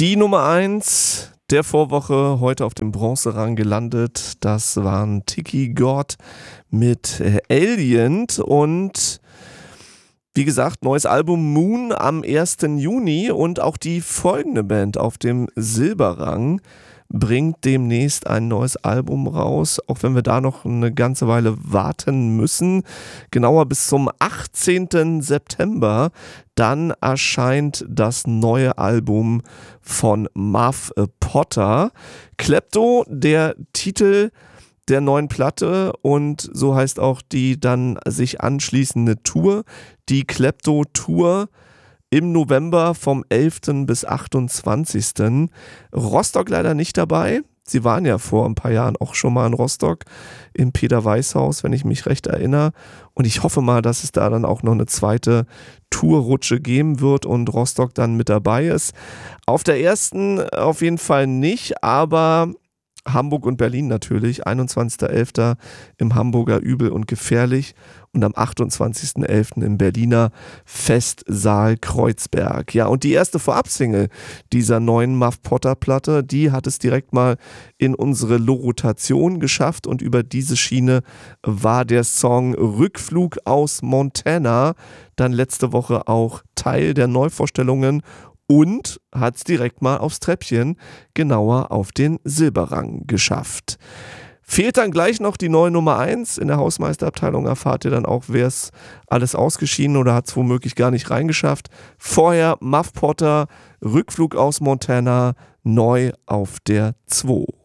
Die Nummer 1 der Vorwoche heute auf dem Bronzerang gelandet. Das waren Tiki God mit Alien und wie gesagt, neues Album Moon am 1. Juni und auch die folgende Band auf dem Silberrang bringt demnächst ein neues Album raus, auch wenn wir da noch eine ganze Weile warten müssen. Genauer bis zum 18. September. Dann erscheint das neue Album von Muff Potter. Klepto, der Titel der neuen Platte, und so heißt auch die dann sich anschließende Tour, die Klepto Tour im November vom 11. bis 28. Rostock leider nicht dabei. Sie waren ja vor ein paar Jahren auch schon mal in Rostock im Peter-Weiß-Haus, wenn ich mich recht erinnere. Und ich hoffe mal, dass es da dann auch noch eine zweite Tourrutsche geben wird und Rostock dann mit dabei ist. Auf der ersten auf jeden Fall nicht, aber Hamburg und Berlin natürlich. 21.11. im Hamburger Übel und Gefährlich und am 28.11. im Berliner Festsaal Kreuzberg. Ja, und die erste Vorabsingle dieser neuen Muff Potter Platte, die hat es direkt mal in unsere Rotation geschafft und über diese Schiene war der Song Rückflug aus Montana dann letzte Woche auch Teil der Neuvorstellungen und hat es direkt mal aufs Treppchen, genauer auf den Silberrang geschafft. Fehlt dann gleich noch die neue Nummer 1. In der Hausmeisterabteilung erfahrt ihr dann auch, wer es alles ausgeschieden oder hat es womöglich gar nicht reingeschafft. Vorher Muff Potter, Rückflug aus Montana, neu auf der 2.